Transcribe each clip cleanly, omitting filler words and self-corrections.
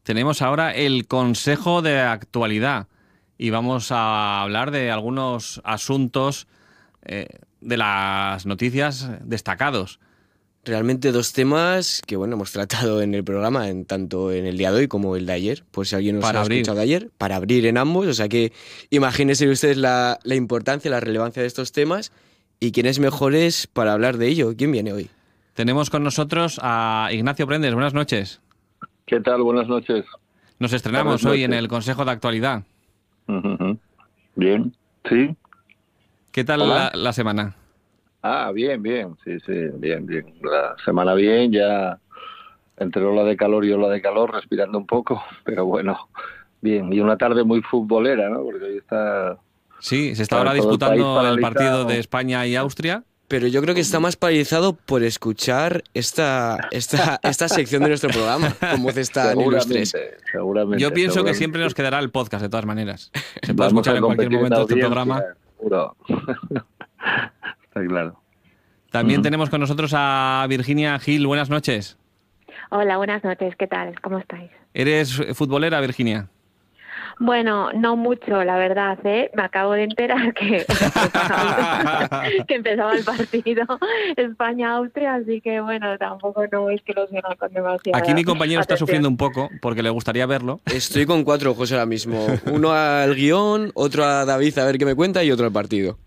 tenemos ahora el Consejo de Actualidad y vamos a hablar de algunos asuntos de las noticias destacados. Realmente dos temas que hemos tratado en el programa, tanto en el día de hoy como el de ayer, por si alguien nos ha escuchado ayer, para abrir en ambos. O sea que imagínense ustedes la importancia, la relevancia de estos temas y quiénes mejores para hablar de ello. ¿Quién viene hoy? Tenemos con nosotros a Ignacio Prendes. Buenas noches. ¿Qué tal? Buenas noches. Nos estrenamos hoy en el Consejo de Actualidad. Bien, sí. ¿Qué tal la semana? Bien. Sí, bien. La semana bien, ya entre ola de calor y ola de calor, respirando un poco, pero bueno, bien. Y una tarde muy futbolera, ¿no? Porque hoy está... Sí, se está ahora disputando el partido de España y Austria. Pero yo creo que está más paralizado por escuchar esta sección de nuestro programa, como se está en Ilustres. Seguramente. Yo pienso que siempre nos quedará el podcast, de todas maneras. Se puede escuchar en cualquier momento este programa. Seguro. Está claro. También tenemos con nosotros a Virginia Gil. Buenas noches. Hola, buenas noches. ¿Qué tal? ¿Cómo estáis? ¿Eres futbolera, Virginia? Bueno, no mucho, la verdad, ¿eh? Me acabo de enterar que empezaba el partido España-Austria, así que bueno, tampoco no es que lo siga con demasiado. Aquí mi compañero está sufriendo un poco porque le gustaría verlo. Estoy con 4 ojos ahora mismo. Uno al guión, otro a David a ver qué me cuenta y otro al partido.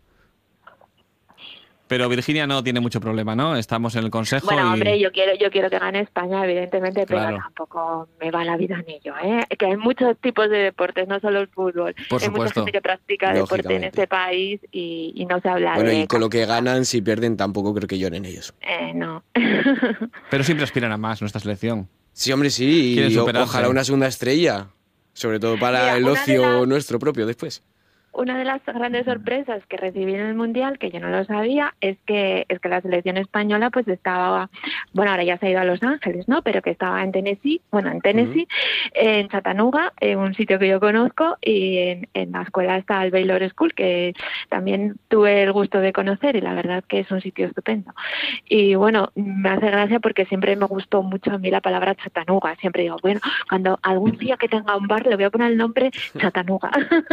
Pero Virginia no tiene mucho problema, ¿no? Estamos en el consejo. Bueno, hombre, yo quiero que gane España, evidentemente, pero tampoco me va la vida en ello, ¿eh? Que hay muchos tipos de deportes, no solo el fútbol. Por supuesto. Hay mucha gente que practica deporte en este país y no se habla de... Bueno, y con lo que ganan, si pierden, tampoco creo que lloren ellos. No. Pero siempre aspiran a más nuestra selección. Sí, hombre, sí. Y ojalá una segunda estrella. Sobre todo para el ocio nuestro propio después. Una de las grandes sorpresas que recibí en el Mundial, que yo no lo sabía, es que la selección española pues estaba, bueno, ahora ya se ha ido a Los Ángeles, ¿no? Pero que estaba en Tennessee, en Chattanooga, en un sitio que yo conozco, y en la escuela está el Baylor School, que también tuve el gusto de conocer, y la verdad que es un sitio estupendo. Y bueno, me hace gracia porque siempre me gustó mucho a mí la palabra Chattanooga. Siempre digo, bueno, cuando algún día que tenga un bar le voy a poner el nombre Chattanooga.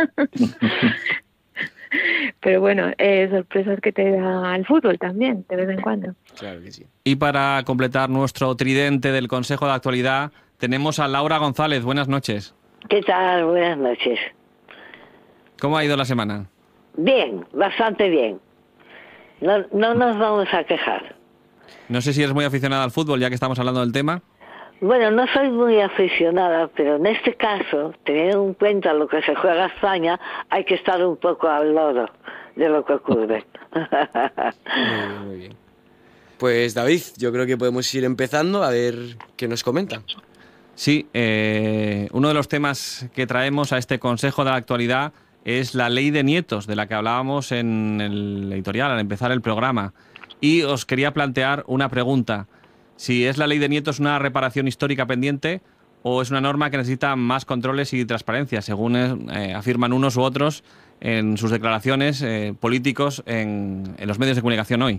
Pero bueno, sorpresas que te da el fútbol también, de vez en cuando. Claro que sí. Y para completar nuestro tridente del Consejo de Actualidad, tenemos a Laura González. Buenas noches. ¿Qué tal? Buenas noches. ¿Cómo ha ido la semana? Bien, bastante bien. No nos vamos a quejar. No sé si eres muy aficionada al fútbol, ya que estamos hablando del tema. Bueno, no soy muy aficionada, pero en este caso, teniendo en cuenta lo que se juega España, hay que estar un poco al loro de lo que ocurre. Muy bien. Pues David, yo creo que podemos ir empezando a ver qué nos comentan. Sí, uno de los temas que traemos a este Consejo de la Actualidad es la ley de nietos, de la que hablábamos en el editorial al empezar el programa. Y os quería plantear una pregunta. Si es la ley de nietos una reparación histórica pendiente o es una norma que necesita más controles y transparencia, según afirman unos u otros en sus declaraciones políticos en los medios de comunicación hoy.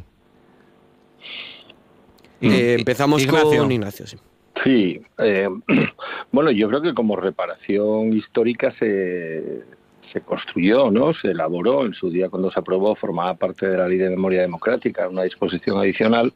Empezamos con Ignacio. Sí, bueno, yo creo que como reparación histórica se construyó, ¿no? Se elaboró en su día cuando se aprobó, formaba parte de la Ley de Memoria Democrática, una disposición adicional.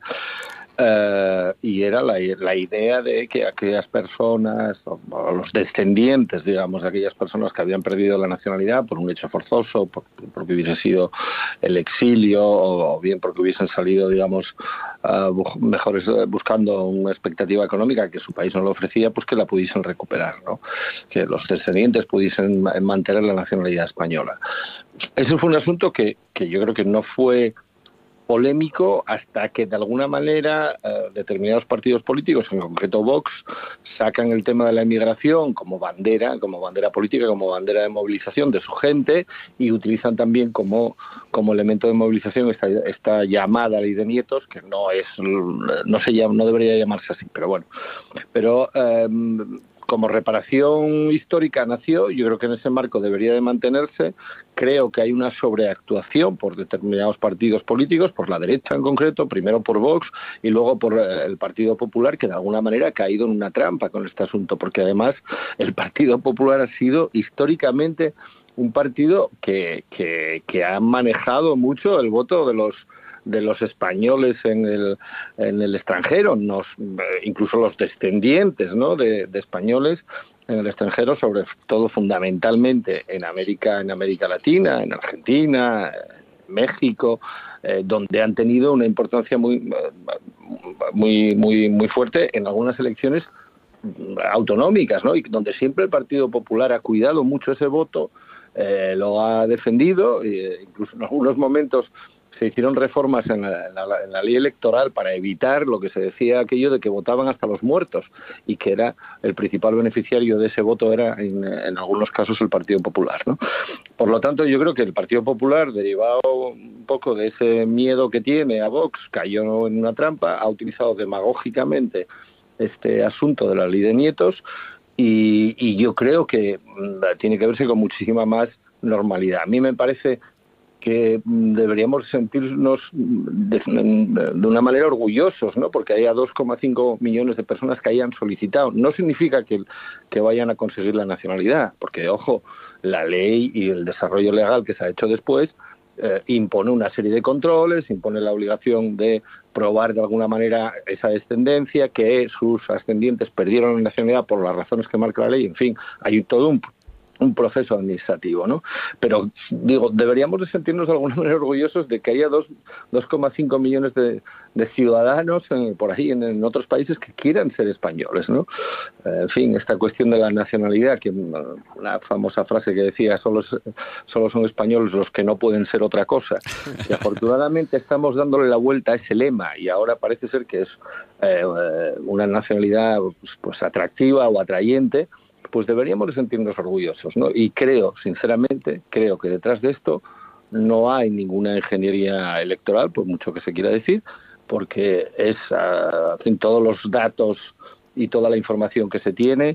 Y era la idea de que aquellas personas, o los descendientes, digamos, de aquellas personas que habían perdido la nacionalidad por un hecho forzoso, porque hubiese sido el exilio, o bien porque hubiesen salido, digamos, mejores buscando una expectativa económica que su país no lo ofrecía, pues que la pudiesen recuperar, ¿no? Que los descendientes pudiesen mantener la nacionalidad española. Ese fue un asunto que yo creo que no fue polémico hasta que de alguna manera determinados partidos políticos, en concreto Vox, sacan el tema de la inmigración como bandera política, como bandera de movilización de su gente, y utilizan también como elemento de movilización esta llamada ley de nietos, que no debería llamarse así, pero bueno. Pero como reparación histórica nació, yo creo que en ese marco debería de mantenerse. Creo que hay una sobreactuación por determinados partidos políticos, por la derecha en concreto, primero por Vox y luego por el Partido Popular, que de alguna manera ha caído en una trampa con este asunto, porque además el Partido Popular ha sido históricamente un partido que ha manejado mucho el voto de los españoles en el extranjero, incluso los descendientes, ¿no?, de españoles en el extranjero, sobre todo fundamentalmente en América Latina, en Argentina, México, donde han tenido una importancia muy fuerte en algunas elecciones autonómicas, ¿no? Y donde siempre el Partido Popular ha cuidado mucho ese voto, lo ha defendido, incluso en algunos momentos se hicieron reformas en la ley electoral para evitar lo que se decía aquello de que votaban hasta los muertos, y que era el principal beneficiario de ese voto era en algunos casos el Partido Popular, ¿no? Por lo tanto, yo creo que el Partido Popular, derivado un poco de ese miedo que tiene a Vox, cayó en una trampa, ha utilizado demagógicamente este asunto de la ley de nietos, y yo creo que tiene que verse con muchísima más normalidad. A mí me parece que deberíamos sentirnos de una manera orgullosos, ¿no? Porque haya 2,5 millones de personas que hayan solicitado. No significa que vayan a conseguir la nacionalidad, porque, ojo, la ley y el desarrollo legal que se ha hecho después impone una serie de controles, impone la obligación de probar de alguna manera esa descendencia, que sus ascendientes perdieron la nacionalidad por las razones que marca la ley. En fin, hay todo un proceso administrativo, ¿no? Pero, digo, deberíamos de sentirnos de alguna manera orgullosos de que haya 2,5 millones de ciudadanos por ahí en otros países que quieran ser españoles, ¿no? En fin, esta cuestión de la nacionalidad, que una famosa frase que decía, solo son españoles los que no pueden ser otra cosa. Y afortunadamente estamos dándole la vuelta a ese lema, y ahora parece ser que es una nacionalidad pues atractiva o atrayente. Pues deberíamos de sentirnos orgullosos, ¿no? Y sinceramente, creo que detrás de esto no hay ninguna ingeniería electoral, por mucho que se quiera decir, porque es, en todos los datos y toda la información que se tiene,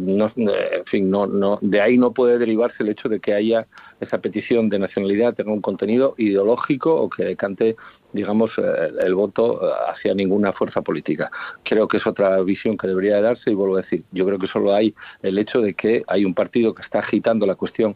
de ahí no puede derivarse el hecho de que haya esa petición de nacionalidad tenga un contenido ideológico o que decante, digamos, el voto hacia ninguna fuerza política. Creo que es otra visión que debería de darse, y vuelvo a decir, yo creo que solo hay el hecho de que hay un partido que está agitando la cuestión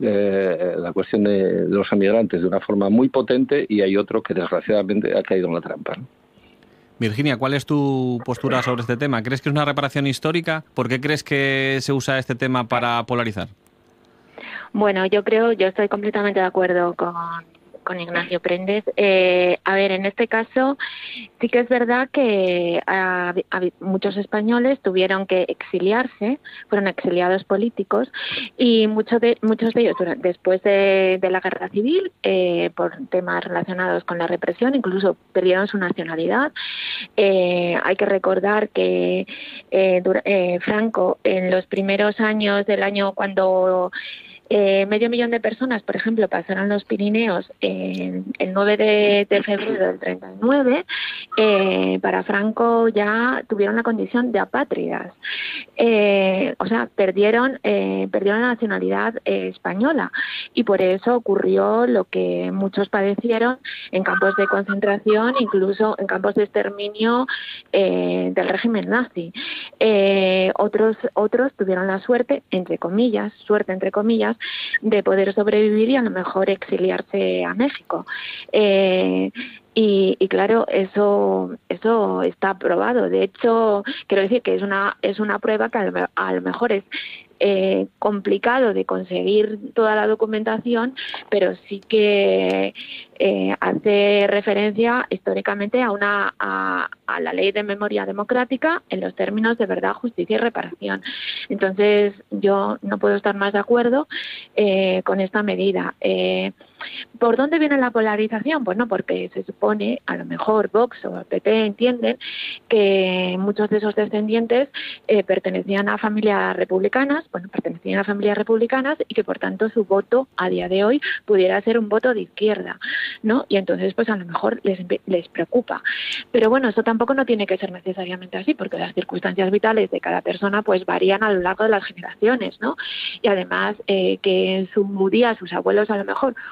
de los emigrantes de una forma muy potente, y hay otro que desgraciadamente ha caído en la trampa, ¿no? Virginia, ¿cuál es tu postura sobre este tema? ¿Crees que es una reparación histórica? ¿Por qué crees que se usa este tema para polarizar? Bueno, yo estoy completamente de acuerdo con Ignacio Prendes. A ver, en este caso sí que es verdad que muchos españoles tuvieron que exiliarse, fueron exiliados políticos, y muchos de ellos después de la guerra civil, por temas relacionados con la represión, incluso perdieron su nacionalidad. Hay que recordar que Franco, en los primeros años del año, cuando 500.000 de personas, por ejemplo, pasaron los Pirineos el 9 de febrero del 39, para Franco ya tuvieron la condición de apátridas. O sea, perdieron la nacionalidad española, y por eso ocurrió lo que muchos padecieron en campos de concentración, incluso en campos de exterminio del régimen nazi. Otros tuvieron la suerte entre comillas, de poder sobrevivir y a lo mejor exiliarse a México. Y claro, eso está probado. De hecho, quiero decir que es una prueba que a lo mejor es complicado de conseguir toda la documentación, pero sí que hace referencia históricamente a la ley de memoria democrática en los términos de verdad, justicia y reparación. Entonces, yo no puedo estar más de acuerdo con esta medida. ¿Por dónde viene la polarización? Pues no, porque se supone, a lo mejor Vox o PP entienden que muchos de esos descendientes pertenecían a familias republicanas, y que por tanto su voto a día de hoy pudiera ser un voto de izquierda, ¿no? Y entonces pues a lo mejor les preocupa. Pero bueno, eso tampoco no tiene que ser necesariamente así, porque las circunstancias vitales de cada persona pues varían a lo largo de las generaciones, ¿no? Y además que en su día sus abuelos a lo mejor